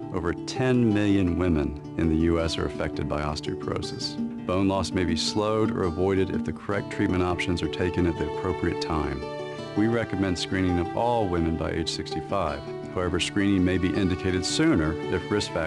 Over 10 million women in the U.S. are affected by osteoporosis. Bone loss may be slowed or avoided if the correct treatment options are taken at the appropriate time. We recommend screening of all women by age 65. However, screening may be indicated sooner if risk factors